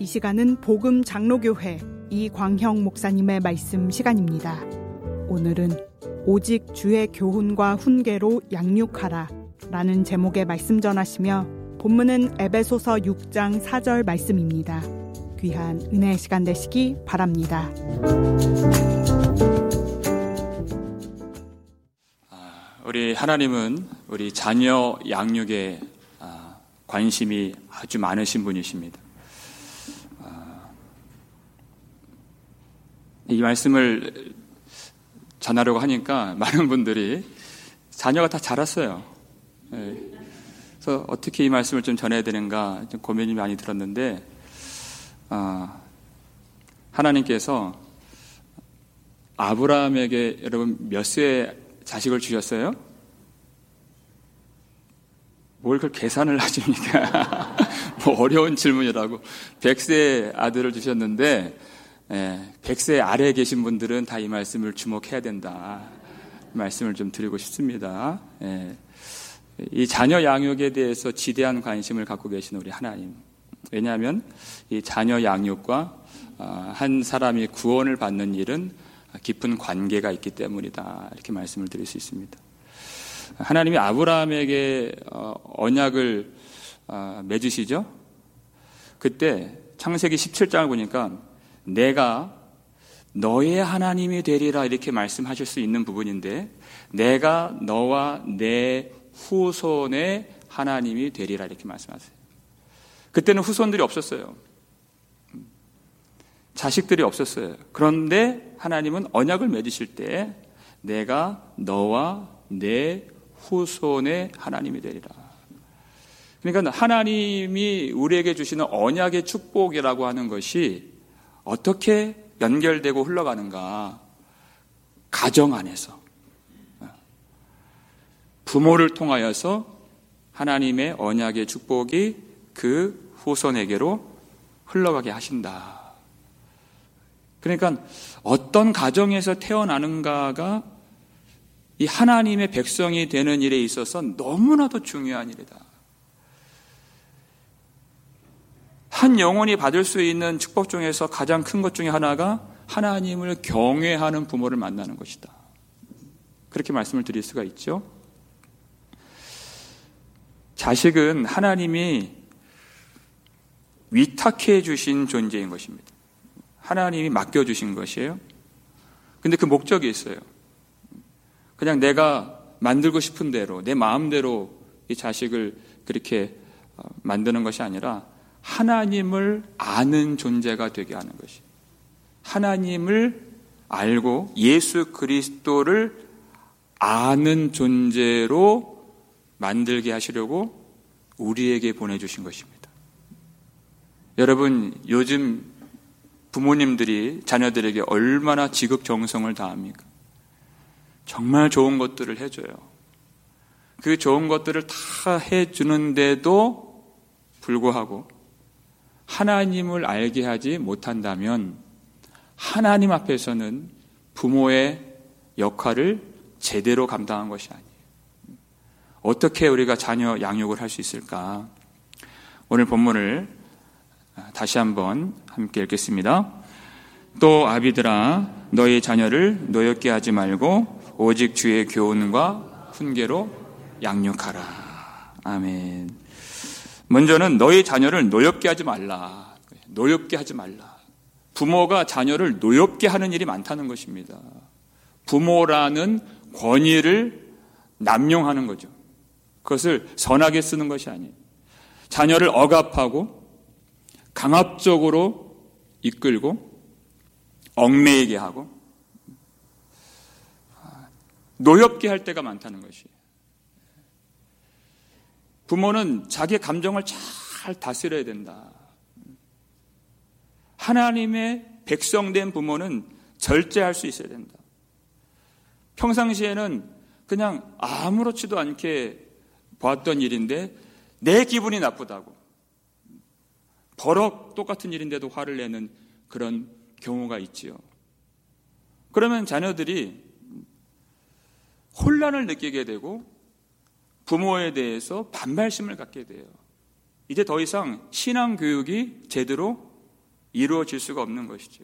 시간은 복음 장로교회 이광형 목사님의 말씀 시간입니다. 오늘은 오직 주의 교훈과 훈계로 양육하라 라는 제목의 말씀 전하시며 본문은 에베소서 6장 4절 말씀입니다. 귀한 은혜의 시간 되시기 바랍니다. 우리 하나님은 우리 자녀 양육에 관심이 아주 많으신 분이십니다. 이 말씀을 전하려고 하니까 많은 분들이 자녀가 다 자랐어요. 그래서 어떻게 이 말씀을 좀 전해야 되는가 좀 고민이 많이 들었는데, 하나님께서 아브라함에게 여러분 몇 세 자식을 주셨어요? 뭘 그걸 계산을 하십니까? 뭐 어려운 질문이라고. 100세 아들을 주셨는데 100세 아래에 계신 분들은 다 이 말씀을 주목해야 된다. 말씀을 좀 드리고 싶습니다. 이 자녀 양육에 대해서 지대한 관심을 갖고 계신 우리 하나님. 왜냐하면 이 자녀 양육과 한 사람이 구원을 받는 일은 깊은 관계가 있기 때문이다. 이렇게 말씀을 드릴 수 있습니다. 하나님이 아브라함에게 언약을 맺으시죠? 그때 창세기 17장을 보니까 내가 너의 하나님이 되리라 이렇게 말씀하실 수 있는 부분인데, 내가 너와 내 후손의 하나님이 되리라 이렇게 말씀하세요. 그때는 후손들이 없었어요. 자식들이 없었어요. 그런데 하나님은 언약을 맺으실 때 내가 너와 내 후손의 하나님이 되리라. 그러니까 하나님이 우리에게 주시는 언약의 축복이라고 하는 것이 어떻게 연결되고 흘러가는가? 가정 안에서 부모를 통하여서 하나님의 언약의 축복이 그 후손에게로 흘러가게 하신다. 그러니까 어떤 가정에서 태어나는가가 이 하나님의 백성이 되는 일에 있어서 너무나도 중요한 일이다. 한 영혼이 받을 수 있는 축복 중에서 가장 큰 것 중에 하나가 하나님을 경외하는 부모를 만나는 것이다. 그렇게 말씀을 드릴 수가 있죠. 자식은 하나님이 위탁해 주신 존재인 것입니다. 하나님이 맡겨주신 것이에요. 근데 그 목적이 있어요. 그냥 내가 만들고 싶은 대로, 내 마음대로 이 자식을 그렇게 만드는 것이 아니라 하나님을 아는 존재가 되게 하는 것이. 하나님을 알고 예수 그리스도를 아는 존재로 만들게 하시려고 우리에게 보내주신 것입니다. 여러분, 요즘 부모님들이 자녀들에게 얼마나 지극정성을 다합니까? 정말 좋은 것들을 해줘요. 그 좋은 것들을 다 해주는데도 불구하고 하나님을 알게 하지 못한다면 하나님 앞에서는 부모의 역할을 제대로 감당한 것이 아니에요. 어떻게 우리가 자녀 양육을 할 수 있을까? 오늘 본문을 다시 한번 함께 읽겠습니다. 또 아비들아, 너희 자녀를 노엽게 하지 말고 오직 주의 교훈과 훈계로 양육하라. 아멘. 먼저는 너희 자녀를 노엽게 하지 말라. 노엽게 하지 말라. 부모가 자녀를 노엽게 하는 일이 많다는 것입니다. 부모라는 권위를 남용하는 거죠. 그것을 선하게 쓰는 것이 아니에요. 자녀를 억압하고 강압적으로 이끌고 얽매이게 하고 노엽게 할 때가 많다는 것이에요. 부모는 자기의 감정을 잘 다스려야 된다. 하나님의 백성된 부모는 절제할 수 있어야 된다. 평상시에는 그냥 아무렇지도 않게 봤던 일인데 내 기분이 나쁘다고 버럭 똑같은 일인데도 화를 내는 그런 경우가 있지요. 그러면 자녀들이 혼란을 느끼게 되고 부모에 대해서 반발심을 갖게 돼요. 이제 더 이상 신앙 교육이 제대로 이루어질 수가 없는 것이죠.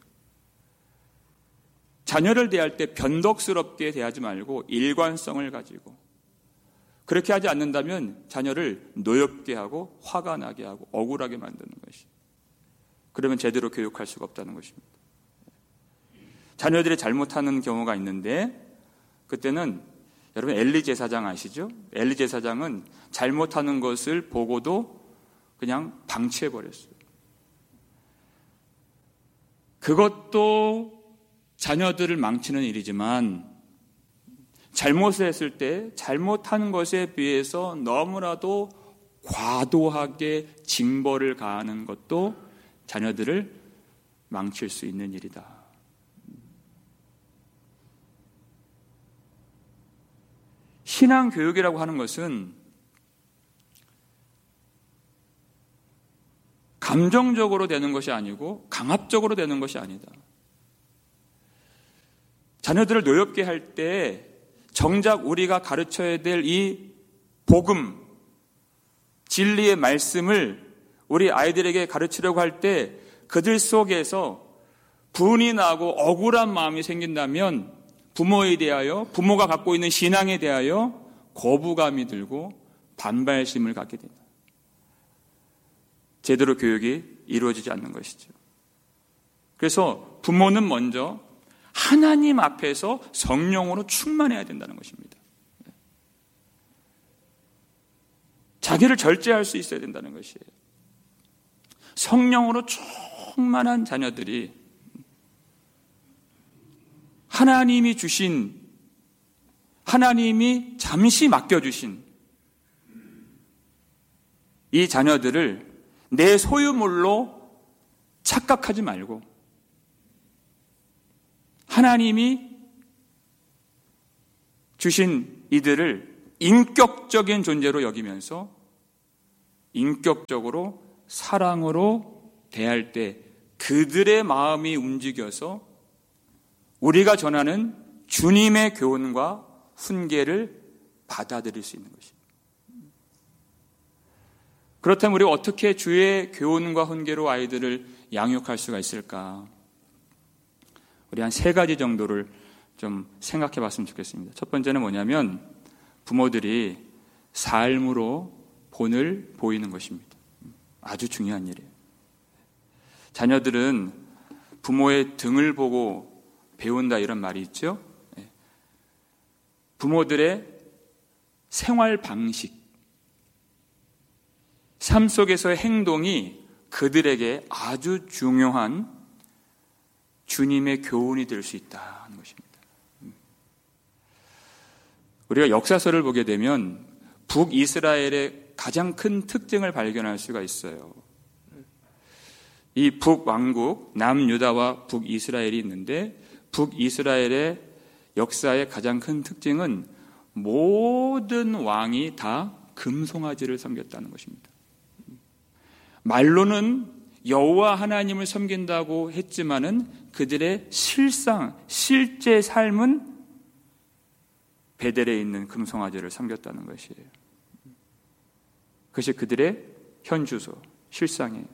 자녀를 대할 때 변덕스럽게 대하지 말고 일관성을 가지고, 그렇게 하지 않는다면 자녀를 노엽게 하고 화가 나게 하고 억울하게 만드는 것이, 그러면 제대로 교육할 수가 없다는 것입니다. 자녀들이 잘못하는 경우가 있는데, 그때는 여러분 엘리 제사장 아시죠? 엘리 제사장은 잘못하는 것을 보고도 그냥 방치해버렸어요. 그것도 자녀들을 망치는 일이지만, 잘못을 했을 때 잘못한 것에 비해서 너무나도 과도하게 징벌을 가하는 것도 자녀들을 망칠 수 있는 일이다. 신앙교육이라고 하는 것은 감정적으로 되는 것이 아니고 강압적으로 되는 것이 아니다. 자녀들을 노엽게 할 때 정작 우리가 가르쳐야 될 이 복음, 진리의 말씀을 우리 아이들에게 가르치려고 할 때 그들 속에서 분이 나고 억울한 마음이 생긴다면 부모에 대하여, 부모가 갖고 있는 신앙에 대하여 거부감이 들고 반발심을 갖게 된다. 제대로 교육이 이루어지지 않는 것이죠. 그래서 부모는 먼저 하나님 앞에서 성령으로 충만해야 된다는 것입니다. 자기를 절제할 수 있어야 된다는 것이에요. 성령으로 충만한 자녀들이 하나님이 주신, 하나님이 잠시 맡겨주신 이 자녀들을 내 소유물로 착각하지 말고 하나님이 주신 이들을 인격적인 존재로 여기면서 인격적으로 사랑으로 대할 때 그들의 마음이 움직여서 우리가 전하는 주님의 교훈과 훈계를 받아들일 수 있는 것입니다. 그렇다면 우리가 어떻게 주의 교훈과 훈계로 아이들을 양육할 수가 있을까? 우리 한 3가지 정도를 좀 생각해 봤으면 좋겠습니다. 첫 번째는 뭐냐면 부모들이 삶으로 본을 보이는 것입니다. 아주 중요한 일이에요. 자녀들은 부모의 등을 보고 배운다, 이런 말이 있죠. 부모들의 생활 방식, 삶 속에서의 행동이 그들에게 아주 중요한 주님의 교훈이 될 수 있다는 것입니다. 우리가 역사서를 보게 되면 북이스라엘의 가장 큰 특징을 발견할 수가 있어요. 이 북왕국, 남유다와 북이스라엘이 있는데 북이스라엘의 역사의 가장 큰 특징은 모든 왕이 다 금송아지를 섬겼다는 것입니다. 말로는 여호와 하나님을 섬긴다고 했지만은 그들의 실제 삶은 베델에 있는 금송아지를 섬겼다는 것이에요. 그것이 그들의 현주소, 실상이에요.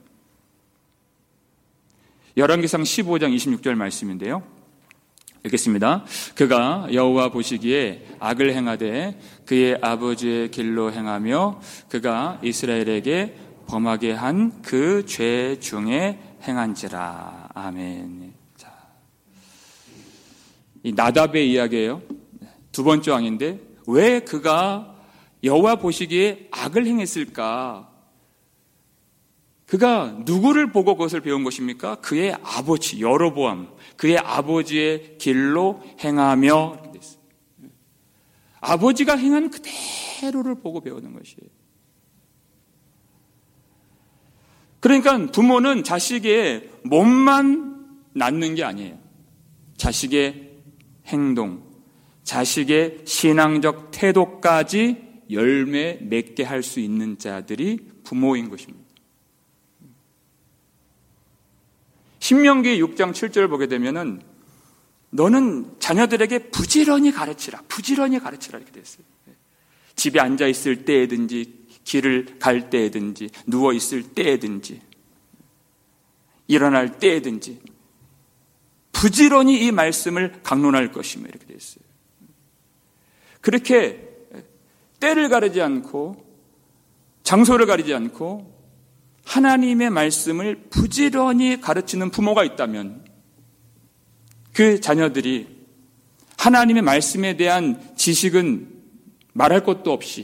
열왕기상 15장 26절 말씀인데요. 읽겠습니다. 그가 여호와 보시기에 악을 행하되 그의 아버지의 길로 행하며 그가 이스라엘에게 범하게 한 그 죄 중에 행한지라. 아멘. 자, 이 나답의 이야기예요. 2번째 왕인데 왜 그가 여호와 보시기에 악을 행했을까? 그가 누구를 보고 그것을 배운 것입니까? 그의 아버지 여로보암, 그의 아버지의 길로 행하며 이렇게 됐어요. 아버지가 행한 그대로를 보고 배우는 것이에요. 그러니까 부모는 자식의 몸만 낳는 게 아니에요. 자식의 행동, 자식의 신앙적 태도까지 열매 맺게 할 수 있는 자들이 부모인 것입니다. 신명기 6장 7절을 보게 되면은 너는 자녀들에게 부지런히 가르치라 이렇게 됐어요. 집에 앉아 있을 때에든지 길을 갈 때에든지 누워 있을 때에든지 일어날 때에든지 부지런히 이 말씀을 강론할 것이며 이렇게 되어 있어요. 그렇게 때를 가리지 않고 장소를 가리지 않고 하나님의 말씀을 부지런히 가르치는 부모가 있다면 그 자녀들이 하나님의 말씀에 대한 지식은 말할 것도 없이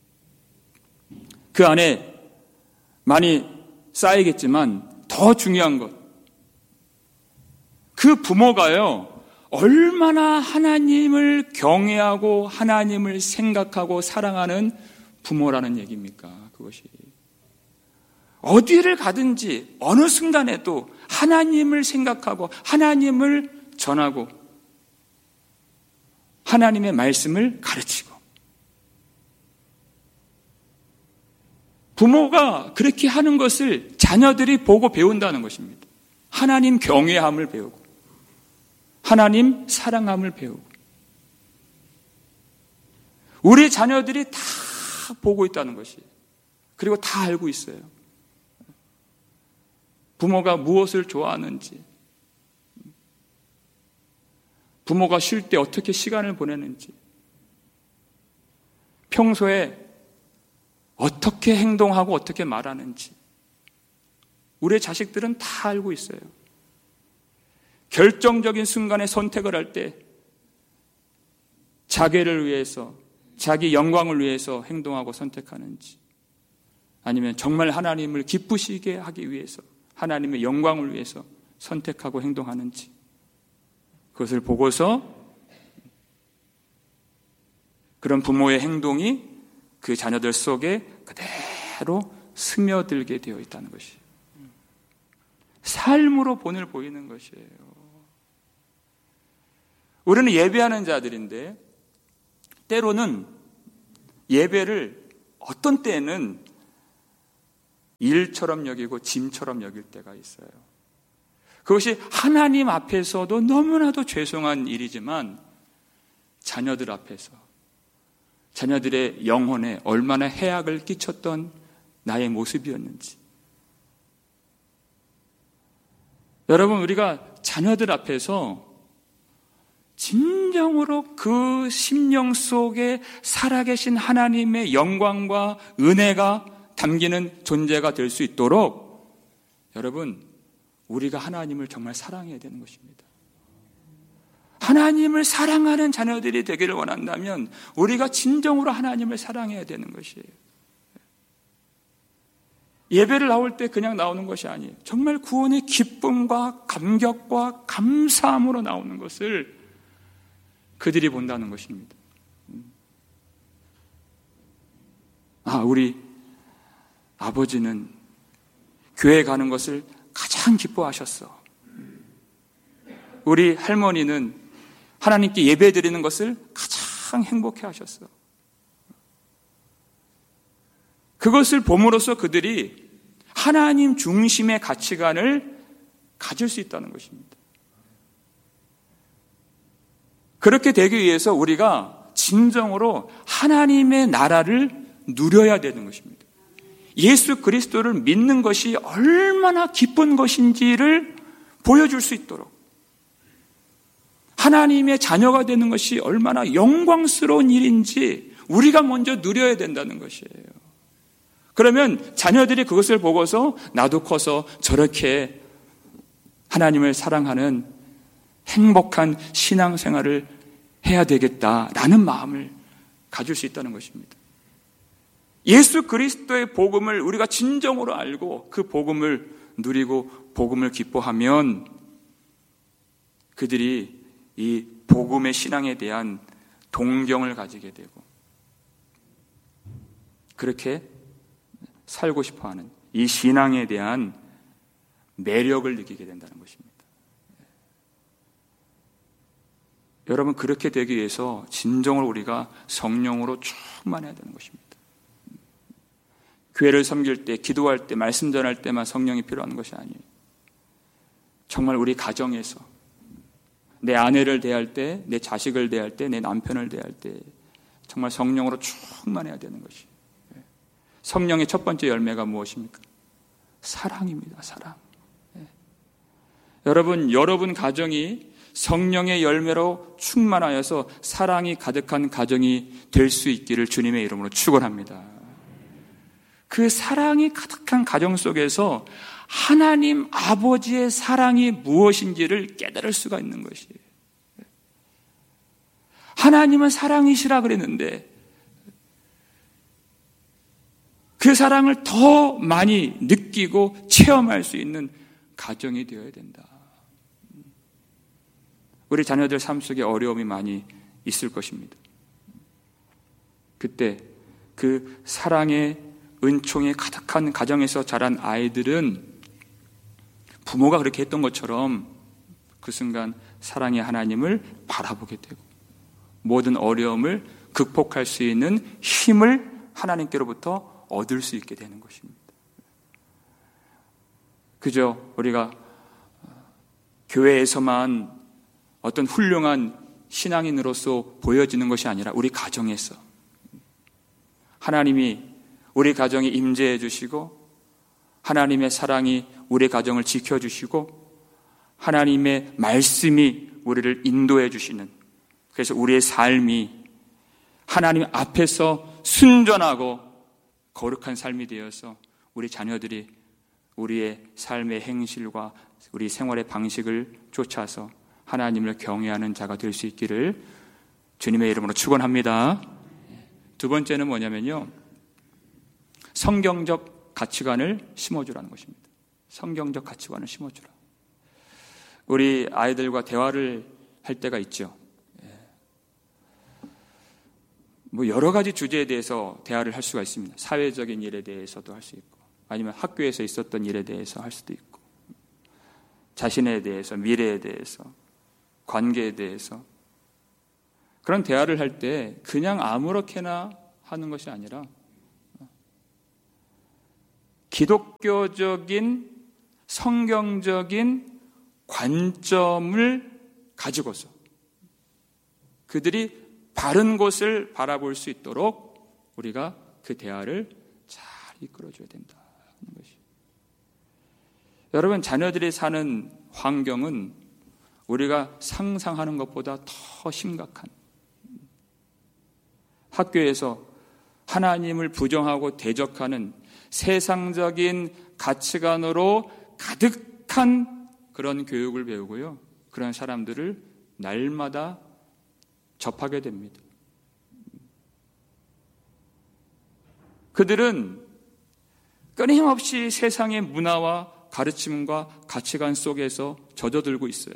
그 안에 많이 쌓이겠지만 더 중요한 것, 그 부모가요 얼마나 하나님을 경외하고 하나님을 생각하고 사랑하는 부모라는 얘기입니까? 그것이 어디를 가든지 어느 순간에도 하나님을 생각하고 하나님을 전하고 하나님의 말씀을 가르치고, 부모가 그렇게 하는 것을 자녀들이 보고 배운다는 것입니다. 하나님 경외함을 배우고 하나님 사랑함을 배우고, 우리 자녀들이 다 보고 있다는 것이에요. 그리고 다 알고 있어요. 부모가 무엇을 좋아하는지, 부모가 쉴 때 어떻게 시간을 보내는지, 평소에 어떻게 행동하고 어떻게 말하는지 우리 자식들은 다 알고 있어요. 결정적인 순간에 선택을 할 때 자기를 위해서, 자기 영광을 위해서 행동하고 선택하는지, 아니면 정말 하나님을 기쁘시게 하기 위해서, 하나님의 영광을 위해서 선택하고 행동하는지, 그것을 보고서 그런 부모의 행동이 그 자녀들 속에 그대로 스며들게 되어 있다는 것이에요. 삶으로 본을 보이는 것이에요. 우리는 예배하는 자들인데 때로는 예배를 어떤 때는 일처럼 여기고 짐처럼 여길 때가 있어요. 그것이 하나님 앞에서도 너무나도 죄송한 일이지만 자녀들 앞에서, 자녀들의 영혼에 얼마나 해악을 끼쳤던 나의 모습이었는지. 여러분, 우리가 자녀들 앞에서 진정으로 그 심령 속에 살아계신 하나님의 영광과 은혜가 담기는 존재가 될 수 있도록, 여러분, 우리가 하나님을 정말 사랑해야 되는 것입니다. 하나님을 사랑하는 자녀들이 되기를 원한다면 우리가 진정으로 하나님을 사랑해야 되는 것이에요. 예배를 나올 때 그냥 나오는 것이 아니에요. 정말 구원의 기쁨과 감격과 감사함으로 나오는 것을 그들이 본다는 것입니다. 우리 아버지는 교회 가는 것을 가장 기뻐하셨어. 우리 할머니는 하나님께 예배 드리는 것을 가장 행복해 하셨어. 그것을 봄으로써 그들이 하나님 중심의 가치관을 가질 수 있다는 것입니다. 그렇게 되기 위해서 우리가 진정으로 하나님의 나라를 누려야 되는 것입니다. 예수 그리스도를 믿는 것이 얼마나 기쁜 것인지를 보여줄 수 있도록, 하나님의 자녀가 되는 것이 얼마나 영광스러운 일인지 우리가 먼저 누려야 된다는 것이에요. 그러면 자녀들이 그것을 보고서 나도 커서 저렇게 하나님을 사랑하는 행복한 신앙생활을 해야 되겠다라는 마음을 가질 수 있다는 것입니다. 예수 그리스도의 복음을 우리가 진정으로 알고 그 복음을 누리고 복음을 기뻐하면 그들이 이 복음의 신앙에 대한 동경을 가지게 되고 그렇게 살고 싶어하는 이 신앙에 대한 매력을 느끼게 된다는 것입니다. 여러분, 그렇게 되기 위해서 진정으로 우리가 성령으로 충만해야 되는 것입니다. 교회를 섬길 때, 기도할 때, 말씀 전할 때만 성령이 필요한 것이 아니에요. 정말 우리 가정에서 내 아내를 대할 때, 내 자식을 대할 때, 내 남편을 대할 때 정말 성령으로 충만해야 되는 것이에요. 성령의 첫 번째 열매가 무엇입니까? 사랑입니다. 사랑. 여러분 가정이 성령의 열매로 충만하여서 사랑이 가득한 가정이 될 수 있기를 주님의 이름으로 축원합니다. 그 사랑이 가득한 가정 속에서 하나님 아버지의 사랑이 무엇인지를 깨달을 수가 있는 것이에요. 하나님은 사랑이시라 그랬는데 그 사랑을 더 많이 느끼고 체험할 수 있는 가정이 되어야 된다. 우리 자녀들 삶 속에 어려움이 많이 있을 것입니다. 그때 그 사랑의 은총이 가득한 가정에서 자란 아이들은 부모가 그렇게 했던 것처럼 그 순간 사랑의 하나님을 바라보게 되고 모든 어려움을 극복할 수 있는 힘을 하나님께로부터 얻을 수 있게 되는 것입니다. 그저 우리가 교회에서만 어떤 훌륭한 신앙인으로서 보여지는 것이 아니라 우리 가정에서 하나님이 우리 가정에 임재해 주시고 하나님의 사랑이 우리 가정을 지켜주시고 하나님의 말씀이 우리를 인도해 주시는, 그래서 우리의 삶이 하나님 앞에서 순전하고 거룩한 삶이 되어서 우리 자녀들이 우리의 삶의 행실과 우리 생활의 방식을 쫓아서 하나님을 경외하는 자가 될 수 있기를 주님의 이름으로 축원합니다. 두 번째는 뭐냐면요, 성경적 가치관을 심어주라는 것입니다. 성경적 가치관을 심어주라. 우리 아이들과 대화를 할 때가 있죠. 뭐 여러 가지 주제에 대해서 대화를 할 수가 있습니다. 사회적인 일에 대해서도 할 수 있고, 아니면 학교에서 있었던 일에 대해서 할 수도 있고, 자신에 대해서, 미래에 대해서, 관계에 대해서. 그런 대화를 할 때 그냥 아무렇게나 하는 것이 아니라 기독교적인 성경적인 관점을 가지고서 그들이 바른 곳을 바라볼 수 있도록 우리가 그 대화를 잘 이끌어줘야 된다는 것이에요. 여러분, 자녀들이 사는 환경은 우리가 상상하는 것보다 더 심각한, 학교에서 하나님을 부정하고 대적하는 세상적인 가치관으로 가득한 그런 교육을 배우고요, 그런 사람들을 날마다 접하게 됩니다. 그들은 끊임없이 세상의 문화와 가르침과 가치관 속에서 젖어들고 있어요.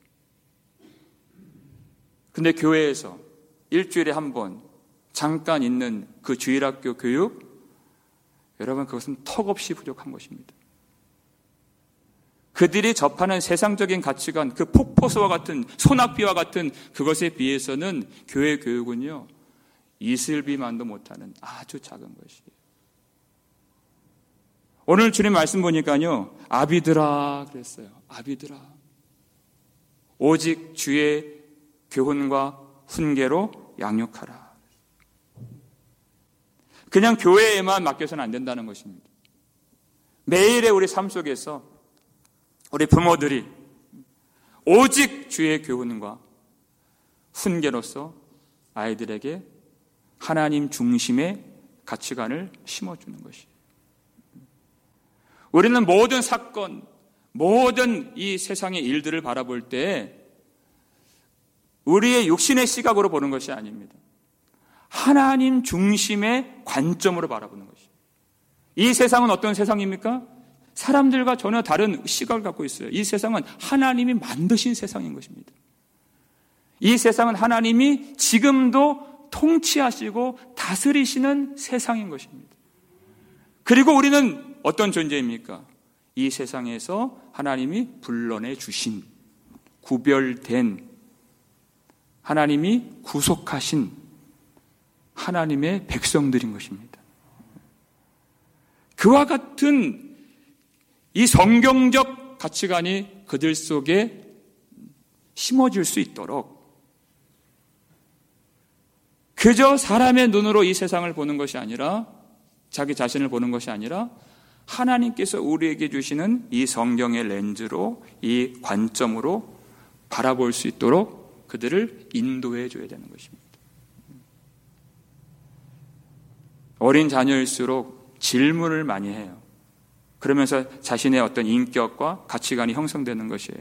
근데 교회에서 일주일에 한 번 잠깐 있는 그 주일학교 교육, 여러분, 그것은 턱없이 부족한 것입니다. 그들이 접하는 세상적인 가치관, 그 폭포수와 같은, 소낙비와 같은 그것에 비해서는 교회 교육은요, 이슬비만도 못하는 아주 작은 것이에요. 오늘 주님 말씀 보니까요, 아비들아 그랬어요. 아비들아, 오직 주의 교훈과 훈계로 양육하라. 그냥 교회에만 맡겨서는 안 된다는 것입니다. 매일의 우리 삶 속에서 우리 부모들이 오직 주의 교훈과 훈계로서 아이들에게 하나님 중심의 가치관을 심어주는 것이에요. 우리는 모든 사건, 모든 이 세상의 일들을 바라볼 때 우리의 육신의 시각으로 보는 것이 아닙니다. 하나님 중심의 관점으로 바라보는 것이에요. 이 세상은 어떤 세상입니까? 사람들과 전혀 다른 시각을 갖고 있어요. 이 세상은 하나님이 만드신 세상인 것입니다. 이 세상은 하나님이 지금도 통치하시고 다스리시는 세상인 것입니다. 그리고 우리는 어떤 존재입니까? 이 세상에서 하나님이 불러내 주신, 구별된, 하나님이 구속하신 하나님의 백성들인 것입니다. 그와 같은 이 성경적 가치관이 그들 속에 심어질 수 있도록, 그저 사람의 눈으로 이 세상을 보는 것이 아니라, 자기 자신을 보는 것이 아니라 하나님께서 우리에게 주시는 이 성경의 렌즈로, 이 관점으로 바라볼 수 있도록 그들을 인도해 줘야 되는 것입니다. 어린 자녀일수록 질문을 많이 해요. 그러면서 자신의 어떤 인격과 가치관이 형성되는 것이에요.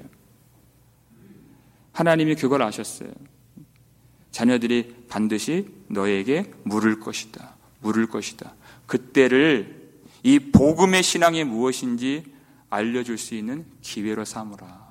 하나님이 그걸 아셨어요. 자녀들이 반드시 너에게 물을 것이다. 물을 것이다. 그때를 이 복음의 신앙이 무엇인지 알려줄 수 있는 기회로 삼으라.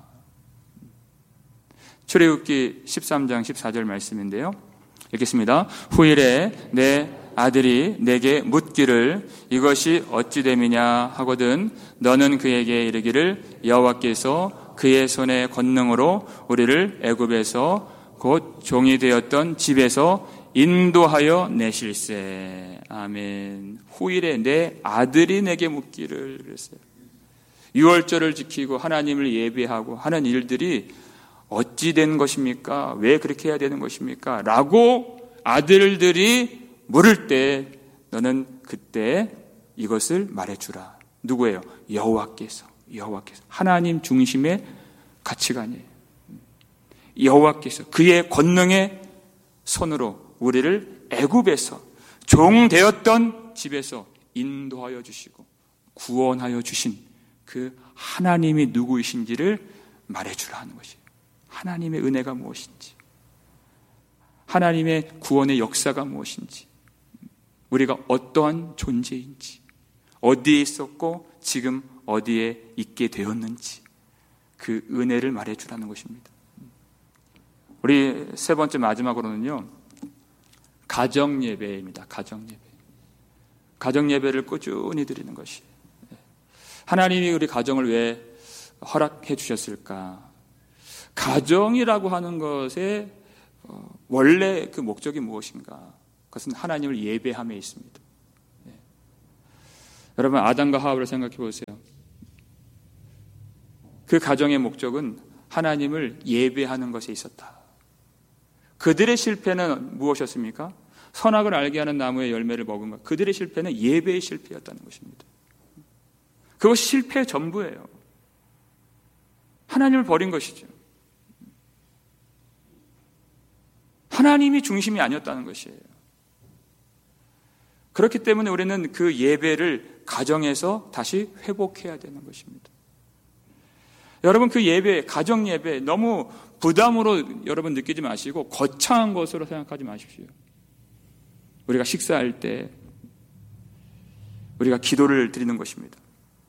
출애굽기 13장 14절 말씀인데요. 읽겠습니다. 후일에 내 아들이 내게 묻기를 이것이 어찌 됨이냐 하거든 너는 그에게 이르기를 여호와께서 그의 손의 권능으로 우리를 애굽에서 곧 종이 되었던 집에서 인도하여 내실세. 아멘. 후일에 내 아들이 내게 묻기를 그랬어요. 유월절을 지키고 하나님을 예배하고 하는 일들이 어찌 된 것입니까? 왜 그렇게 해야 되는 것입니까? 라고 아들들이 물을 때 너는 그때 이것을 말해주라. 누구예요? 여호와께서. 하나님 중심의 가치관이에요. 여호와께서 그의 권능의 손으로 우리를 애굽에서 종되었던 집에서 인도하여 주시고 구원하여 주신 그 하나님이 누구이신지를 말해주라 하는 것이에요. 하나님의 은혜가 무엇인지, 하나님의 구원의 역사가 무엇인지, 우리가 어떠한 존재인지, 어디에 있었고 지금 어디에 있게 되었는지 그 은혜를 말해주라는 것입니다. 우리 세 번째 마지막으로는요, 가정예배입니다. 가정예배를 꾸준히 드리는 것이. 하나님이 우리 가정을 왜 허락해 주셨을까? 가정이라고 하는 것의 원래 그 목적이 무엇인가? 그것은 하나님을 예배함에 있습니다. 여러분, 아담과 하와를 생각해 보세요. 그 가정의 목적은 하나님을 예배하는 것에 있었다. 그들의 실패는 무엇이었습니까? 선악을 알게 하는 나무의 열매를 먹은 것. 그들의 실패는 예배의 실패였다는 것입니다. 그것이 실패의 전부예요. 하나님을 버린 것이죠. 하나님이 중심이 아니었다는 것이에요. 그렇기 때문에 우리는 그 예배를 가정에서 다시 회복해야 되는 것입니다. 여러분, 그 예배, 가정 예배 너무 부담으로 여러분 느끼지 마시고 거창한 것으로 생각하지 마십시오. 우리가 식사할 때 우리가 기도를 드리는 것입니다.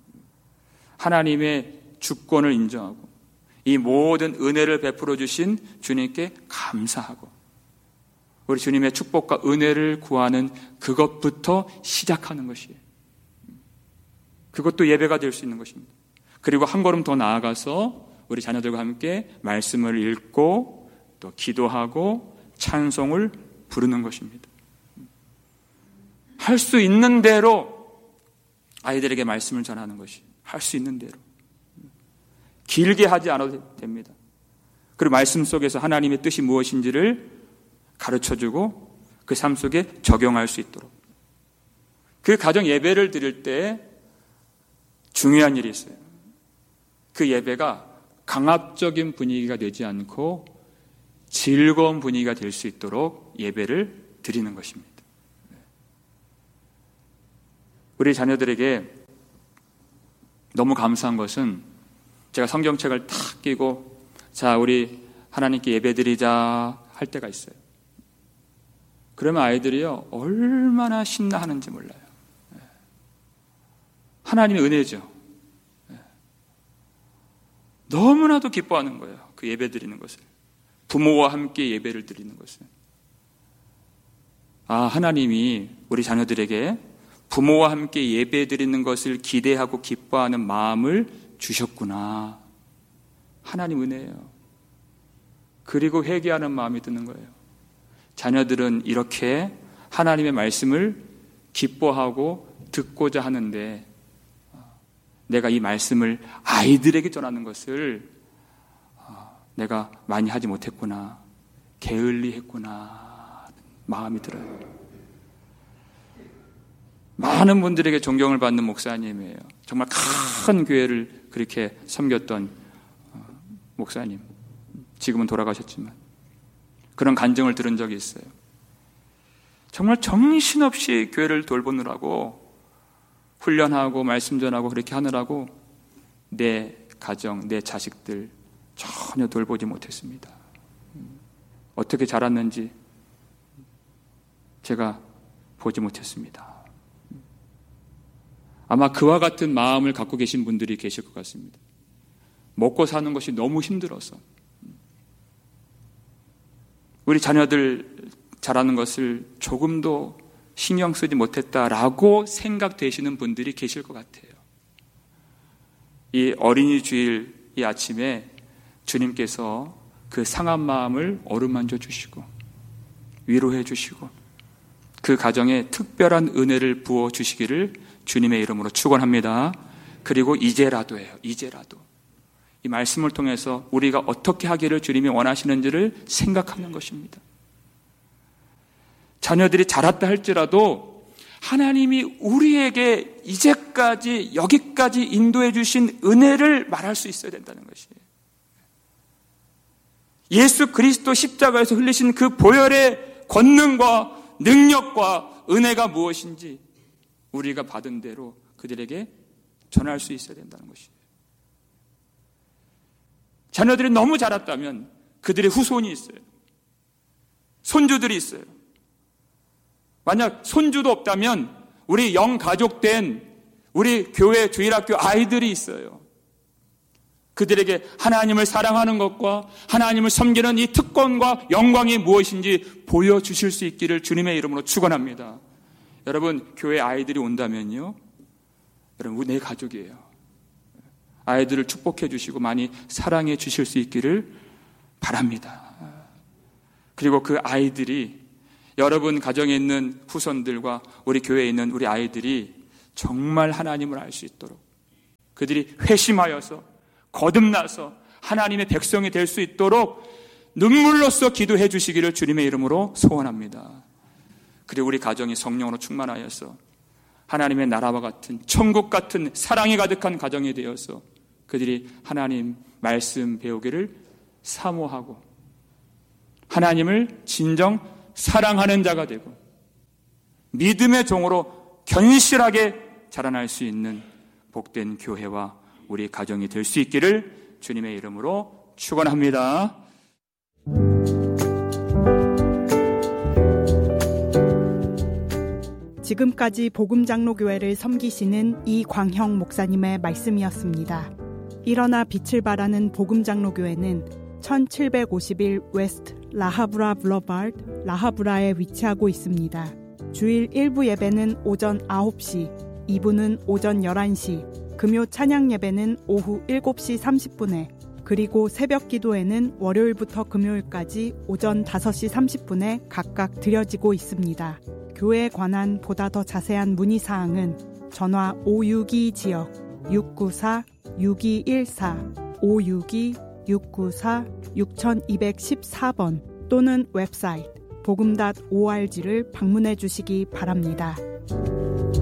하나님의 주권을 인정하고 이 모든 은혜를 베풀어 주신 주님께 감사하고 우리 주님의 축복과 은혜를 구하는 그것부터 시작하는 것이에요. 그것도 예배가 될 수 있는 것입니다. 그리고 한 걸음 더 나아가서 우리 자녀들과 함께 말씀을 읽고 또 기도하고 찬송을 부르는 것입니다. 할 수 있는 대로 아이들에게 말씀을 전하는 것이, 할 수 있는 대로. 길게 하지 않아도 됩니다. 그리고 말씀 속에서 하나님의 뜻이 무엇인지를 가르쳐주고 그 삶 속에 적용할 수 있도록. 그 가정 예배를 드릴 때 중요한 일이 있어요. 그 예배가 강압적인 분위기가 되지 않고 즐거운 분위기가 될 수 있도록 예배를 드리는 것입니다. 우리 자녀들에게 너무 감사한 것은 제가 성경책을 탁 끼고 자, 우리 하나님께 예배드리자 할 때가 있어요. 그러면 아이들이요, 얼마나 신나하는지 몰라요. 하나님의 은혜죠. 너무나도 기뻐하는 거예요. 그 예배 드리는 것을. 부모와 함께 예배를 드리는 것을. 아, 하나님이 우리 자녀들에게 부모와 함께 예배 드리는 것을 기대하고 기뻐하는 마음을 주셨구나. 하나님 은혜예요. 그리고 회개하는 마음이 드는 거예요. 자녀들은 이렇게 하나님의 말씀을 기뻐하고 듣고자 하는데 내가 이 말씀을 아이들에게 전하는 것을 내가 많이 하지 못했구나, 게을리했구나 마음이 들어요. 많은 분들에게 존경을 받는 목사님이에요. 정말 큰 교회를 그렇게 섬겼던 목사님. 지금은 돌아가셨지만 그런 간증을 들은 적이 있어요. 정말 정신없이 교회를 돌보느라고 훈련하고 말씀 전하고 그렇게 하느라고 내 가정, 내 자식들 전혀 돌보지 못했습니다. 어떻게 자랐는지 제가 보지 못했습니다. 아마 그와 같은 마음을 갖고 계신 분들이 계실 것 같습니다. 먹고 사는 것이 너무 힘들어서 우리 자녀들 자라는 것을 조금도 신경 쓰지 못했다라고 생각되시는 분들이 계실 것 같아요. 이 어린이 주일 이 아침에 주님께서 그 상한 마음을 어루만져 주시고 위로해 주시고 그 가정에 특별한 은혜를 부어 주시기를 주님의 이름으로 축원합니다. 그리고 이제라도예요. 이제라도. 이 말씀을 통해서 우리가 어떻게 하기를 주님이 원하시는지를 생각하는 것입니다. 자녀들이 자랐다 할지라도 하나님이 우리에게 이제까지 여기까지 인도해 주신 은혜를 말할 수 있어야 된다는 것이에요. 예수 그리스도 십자가에서 흘리신 그 보혈의 권능과 능력과 은혜가 무엇인지 우리가 받은 대로 그들에게 전할 수 있어야 된다는 것이에요. 자녀들이 너무 자랐다면 그들의 후손이 있어요. 손주들이 있어요. 만약 손주도 없다면 우리 영가족된 우리 교회 주일학교 아이들이 있어요. 그들에게 하나님을 사랑하는 것과 하나님을 섬기는 이 특권과 영광이 무엇인지 보여주실 수 있기를 주님의 이름으로 축원합니다. 여러분, 교회 아이들이 온다면요, 여러분, 내 가족이에요. 아이들을 축복해 주시고 많이 사랑해 주실 수 있기를 바랍니다. 그리고 그 아이들이 여러분 가정에 있는 후손들과 우리 교회에 있는 우리 아이들이 정말 하나님을 알 수 있도록 그들이 회심하여서 거듭나서 하나님의 백성이 될 수 있도록 눈물로써 기도해 주시기를 주님의 이름으로 소원합니다. 그리고 우리 가정이 성령으로 충만하여서 하나님의 나라와 같은 천국 같은 사랑이 가득한 가정이 되어서 그들이 하나님 말씀 배우기를 사모하고 하나님을 진정 사랑하는 자가 되고 믿음의 종으로 견실하게 자라날 수 있는 복된 교회와 우리 가정이 될 수 있기를 주님의 이름으로 축원합니다. 지금까지 복음장로교회를 섬기시는 이광형 목사님의 말씀이었습니다. 일어나 빛을 발하는 복음장로교회는 1751 웨스트 라하브라 블러바드 라하브라에 위치하고 있습니다. 주일 1부 예배는 오전 9시, 2부는 오전 11시, 금요 찬양 예배는 오후 7시 30분에, 그리고 새벽 기도회는 월요일부터 금요일까지 오전 5시 30분에 각각 드려지고 있습니다. 교회에 관한 보다 더 자세한 문의사항은 전화 562지역 694-6214 562-694-6214번 또는 웹사이트 복음.org를 방문해 주시기 바랍니다.